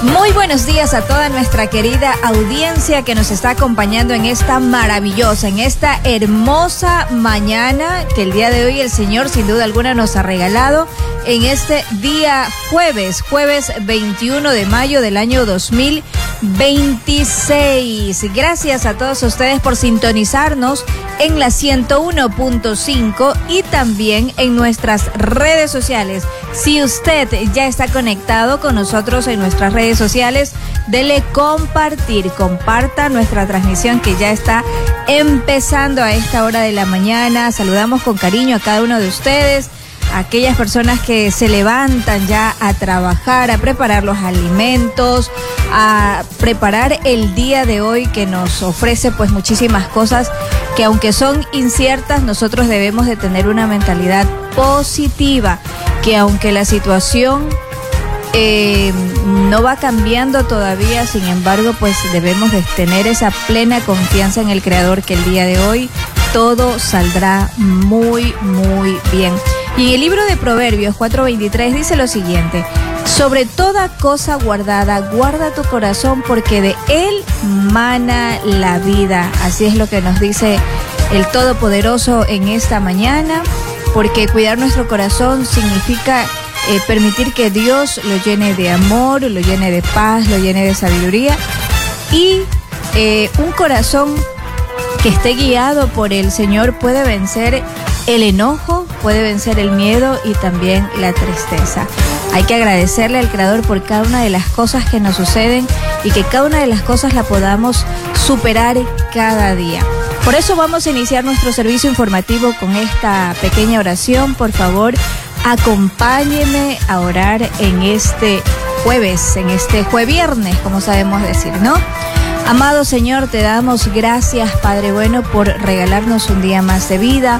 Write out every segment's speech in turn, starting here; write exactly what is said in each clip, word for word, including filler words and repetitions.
Muy buenos días a toda nuestra querida audiencia que nos está acompañando en esta maravillosa, en esta hermosa mañana que el día de hoy el Señor sin duda alguna nos ha regalado en este día jueves, jueves veintiuno de mayo del año dos mil veintiséis. Gracias a todos ustedes por sintonizarnos en la ciento uno punto cinco y también en nuestras redes sociales. Si usted ya está conectado con nosotros en nuestras redes sociales, dele compartir, comparta nuestra transmisión que ya está empezando a esta hora de la mañana. Saludamos con cariño a cada uno de ustedes, a aquellas personas que se levantan ya a trabajar, a preparar los alimentos, a preparar el día de hoy que nos ofrece pues muchísimas cosas que aunque son inciertas, nosotros debemos de tener una mentalidad positiva, que aunque la situación eh, no va cambiando todavía, sin embargo, pues debemos de tener esa plena confianza en el Creador que el día de hoy todo saldrá muy, muy bien. Y en el libro de Proverbios cuatro veintitrés dice lo siguiente: sobre toda cosa guardada, guarda tu corazón porque de él mana la vida. Así es lo que nos dice el Todopoderoso en esta mañana, porque cuidar nuestro corazón significa eh, permitir que Dios lo llene de amor, lo llene de paz, lo llene de sabiduría, y eh, un corazón que esté guiado por el Señor puede vencer el enojo, puede vencer el miedo y también la tristeza. Hay que agradecerle al Creador por cada una de las cosas que nos suceden y que cada una de las cosas la podamos superar cada día. Por eso vamos a iniciar nuestro servicio informativo con esta pequeña oración. Por favor, acompáñeme a orar en este jueves, en este jueviernes, como sabemos decir, ¿no? Amado Señor, te damos gracias, Padre bueno, por regalarnos un día más de vida.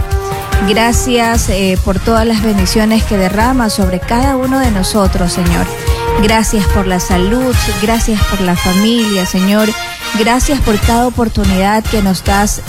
Gracias eh, por todas las bendiciones que derramas sobre cada uno de nosotros, Señor. Gracias por la salud, gracias por la familia, Señor. Gracias por cada oportunidad que nos das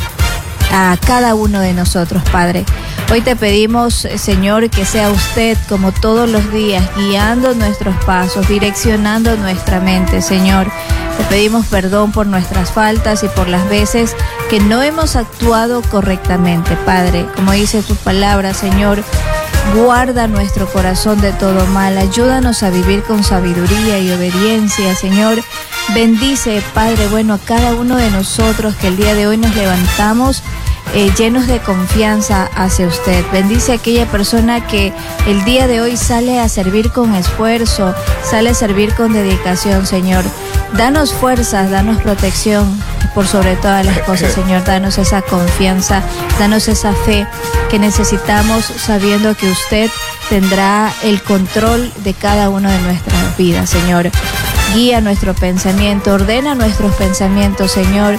a cada uno de nosotros, Padre. Hoy te pedimos, Señor, que sea usted, como todos los días, guiando nuestros pasos, direccionando nuestra mente, Señor. Te pedimos perdón por nuestras faltas y por las veces que no hemos actuado correctamente, Padre. Como dice tu palabra, Señor, guarda nuestro corazón de todo mal. Ayúdanos a vivir con sabiduría y obediencia, Señor. Bendice, Padre bueno, a cada uno de nosotros que el día de hoy nos levantamos Eh, llenos de confianza hacia usted. Bendice a aquella persona que el día de hoy sale a servir con esfuerzo, sale a servir con dedicación, Señor. Danos fuerzas, danos protección, por sobre todas las cosas, Señor. Danos esa confianza, danos esa fe que necesitamos, sabiendo que usted tendrá el control de cada una de nuestras vidas, Señor. Guía nuestro pensamiento, ordena nuestros pensamientos, Señor.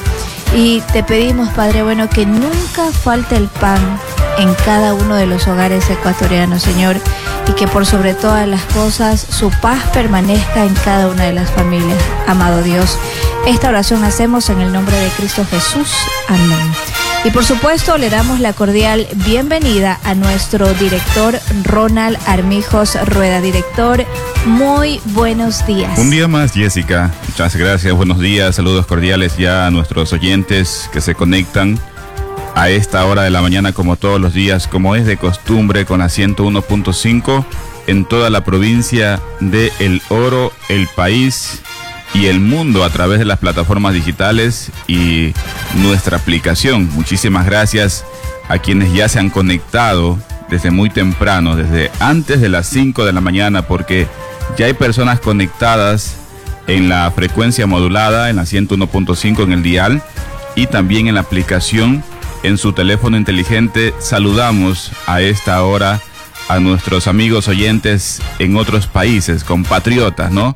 Y te pedimos, Padre bueno, que nunca falte el pan en cada uno de los hogares ecuatorianos, Señor, y que por sobre todas las cosas su paz permanezca en cada una de las familias. Amado Dios, esta oración hacemos en el nombre de Cristo Jesús. Amén. Y por supuesto le damos la cordial bienvenida a nuestro director Ronald Armijos Rueda. Director, muy buenos días. Un día más, Jessica. Muchas gracias, buenos días, saludos cordiales ya a nuestros oyentes que se conectan a esta hora de la mañana como todos los días, como es de costumbre, con la ciento uno punto cinco en toda la provincia de El Oro, el país y el mundo a través de las plataformas digitales y nuestra aplicación. Muchísimas gracias a quienes ya se han conectado desde muy temprano, desde antes de las cinco de la mañana, porque ya hay personas conectadas en la frecuencia modulada, en la ciento uno punto cinco en el dial y también en la aplicación en su teléfono inteligente. Saludamos a esta hora a nuestros amigos oyentes en otros países, compatriotas, ¿no?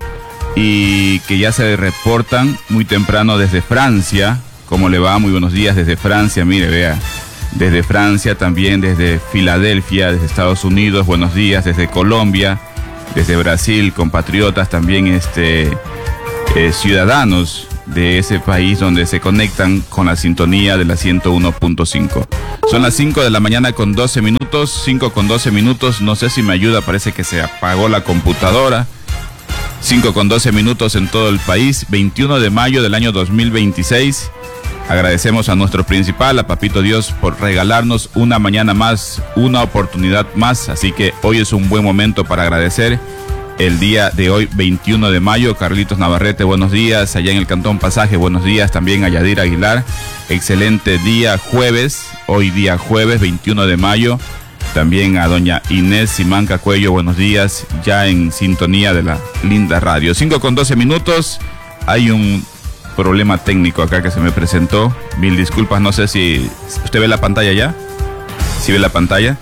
Y que ya se reportan muy temprano desde Francia. ¿Cómo le va? Muy buenos días desde Francia. Mire, vea, desde Francia, también desde Filadelfia, desde Estados Unidos, buenos días, desde Colombia, desde Brasil, compatriotas también, este, eh, ciudadanos de ese país donde se conectan con la sintonía de la ciento uno punto cinco. Son las cinco de la mañana con doce minutos, cinco con doce minutos, no sé si me ayuda, parece que se apagó la computadora. cinco con doce minutos en todo el país, veintiuno de mayo del año dos mil veintiséis. Agradecemos a nuestro principal, a Papito Dios, por regalarnos una mañana más, una oportunidad más. Así que hoy es un buen momento para agradecer. El día de hoy, veintiuno de mayo, Carlitos Navarrete, buenos días. Allá en el Cantón Pasaje, buenos días. También a Yadira Aguilar, excelente día jueves, hoy día jueves, veintiuno de mayo. También a doña Inés Simanca Cuello, buenos días, ya en sintonía de la linda radio. cinco con doce minutos, hay un problema técnico acá que se me presentó. Mil disculpas, no sé si usted ve la pantalla ya. ¿Sí ve la pantalla?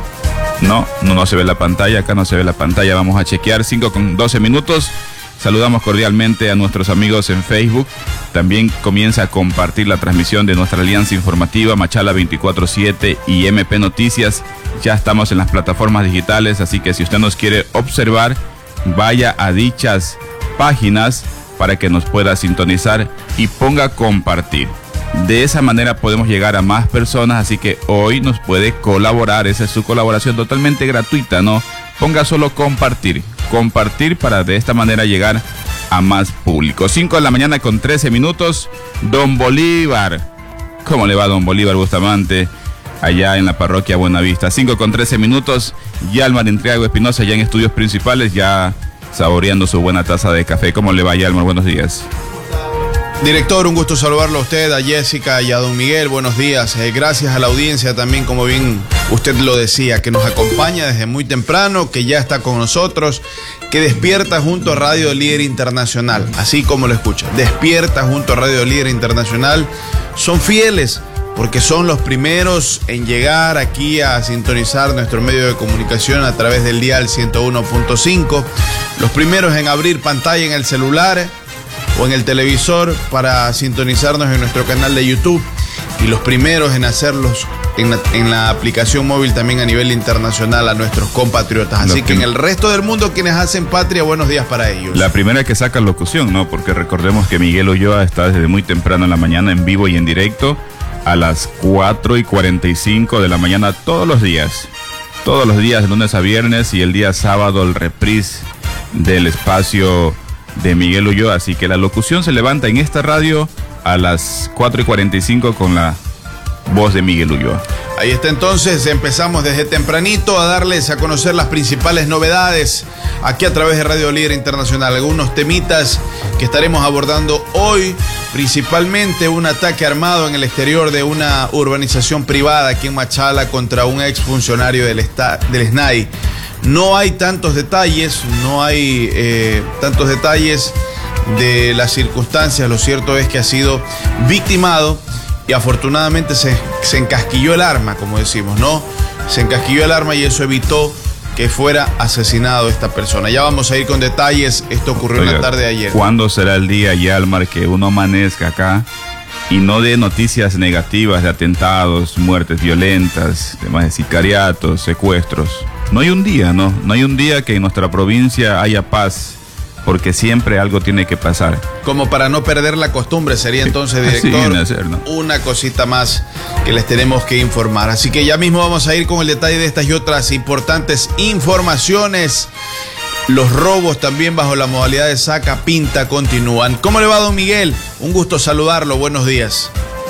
No, no, no se ve la pantalla, acá no se ve la pantalla, vamos a chequear. cinco con doce minutos, saludamos cordialmente a nuestros amigos en Facebook. También comienza a compartir la transmisión de nuestra alianza informativa Machala veinticuatro siete y M P Noticias. Ya estamos en las plataformas digitales, así que si usted nos quiere observar, vaya a dichas páginas para que nos pueda sintonizar y ponga compartir. De esa manera podemos llegar a más personas, así que hoy nos puede colaborar. Esa es su colaboración totalmente gratuita, ¿no? Ponga solo compartir, compartir para de esta manera llegar a más público. cinco de la mañana con trece minutos. Don Bolívar, ¿cómo le va don Bolívar Bustamante? Allá en la parroquia Buenavista. cinco con trece minutos. Yalmar Entriago Espinosa, ya en estudios principales, ya saboreando su buena taza de café. ¿Cómo le va, Yalmar? Buenos días. Director, un gusto saludarlo a usted, a Jessica y a don Miguel, buenos días. Eh, gracias a la audiencia también, como bien usted lo decía, que nos acompaña desde muy temprano, que ya está con nosotros, que despierta junto a Radio Líder Internacional, así como lo escucha, despierta junto a Radio Líder Internacional. Son fieles porque son los primeros en llegar aquí a sintonizar nuestro medio de comunicación a través del dial ciento uno punto cinco, los primeros en abrir pantalla en el celular o en el televisor para sintonizarnos en nuestro canal de YouTube, y los primeros en hacerlos en la, en la aplicación móvil también a nivel internacional a nuestros compatriotas. Así que en el resto del mundo, quienes hacen patria, buenos días para ellos. La primera que saca locución, ¿no? Porque recordemos que Miguel Ulloa está desde muy temprano en la mañana en vivo y en directo a las cuatro y cuarenta y cinco de la mañana todos los días. Todos los días, de lunes a viernes, y el día sábado el reprise del espacio de Miguel Ulloa. Así que la locución se levanta en esta radio a las cuatro y cuarenta y cinco con la voz de Miguel Ulloa. Ahí está, entonces empezamos desde tempranito a darles a conocer las principales novedades aquí a través de Radio Líder Internacional. Algunos temitas que estaremos abordando hoy, principalmente un ataque armado en el exterior de una urbanización privada aquí en Machala contra un exfuncionario del, del S N A I. No hay tantos detalles, no hay eh, tantos detalles de las circunstancias. Lo cierto es que ha sido victimado y afortunadamente se, se encasquilló el arma, como decimos, ¿no? Se encasquilló el arma y eso evitó que fuera asesinado esta persona. Ya vamos a ir con detalles. Esto ocurrió en la tarde de ayer. ¿Cuándo será el día, Yalmar, que uno amanezca acá y no dé noticias negativas de atentados, muertes violentas, temas de sicariatos, secuestros? No hay un día, ¿no? No hay un día que en nuestra provincia haya paz, porque siempre algo tiene que pasar. Como para no perder la costumbre, sería entonces, director, sí, hacer, ¿no? Una cosita más que les tenemos que informar. Así que ya mismo vamos a ir con el detalle de estas y otras importantes informaciones. Los robos también bajo la modalidad de saca pinta continúan. ¿Cómo le va, don Miguel? Un gusto saludarlo, buenos días.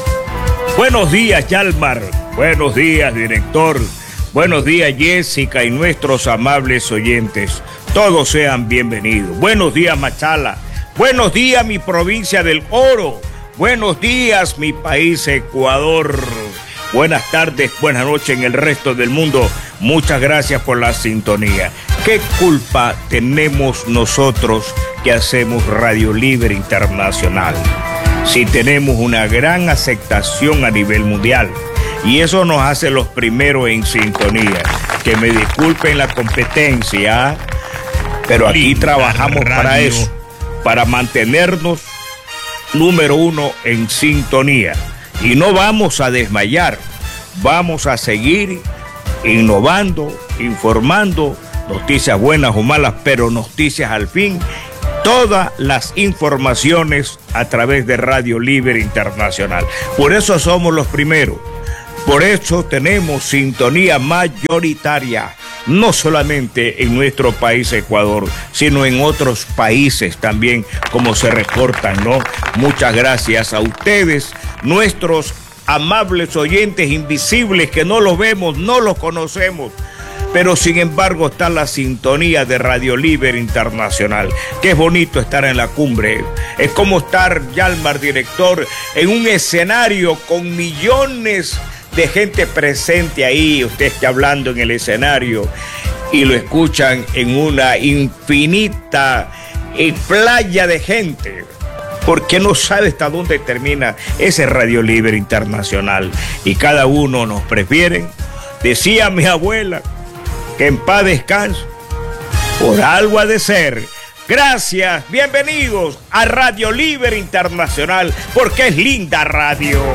Buenos días, Yalmar. Buenos días, director. Buenos días, Jessica, y nuestros amables oyentes. Todos sean bienvenidos. Buenos días, Machala. Buenos días, mi provincia del Oro. Buenos días, mi país, Ecuador. Buenas tardes, buenas noches en el resto del mundo. Muchas gracias por la sintonía. ¿Qué culpa tenemos nosotros que hacemos Radio Líder Internacional si tenemos una gran aceptación a nivel mundial? Y eso nos hace los primeros en sintonía. Que me disculpen la competencia, pero aquí trabajamos para eso, para mantenernos número uno en sintonía. Y no vamos a desmayar, vamos a seguir innovando, informando, noticias buenas o malas, pero noticias al fin. Todas las informaciones a través de Radio Líder Internacional. Por eso somos los primeros. Por eso tenemos sintonía mayoritaria, no solamente en nuestro país Ecuador, sino en otros países también, como se reportan, ¿no? Muchas gracias a ustedes, nuestros amables oyentes invisibles que no los vemos, no los conocemos, pero sin embargo está la sintonía de Radio Libre Internacional. Qué bonito estar en la cumbre. Es como estar, Yalmar, director, en un escenario con millones de gente presente ahí, usted está hablando en el escenario y lo escuchan en una infinita eh, playa de gente, porque no sabe hasta dónde termina ese Radio Libre Internacional y cada uno nos prefieren. Decía mi abuela, que en paz descanse, por algo ha de ser. Gracias, bienvenidos a Radio Libre Internacional, porque es linda radio.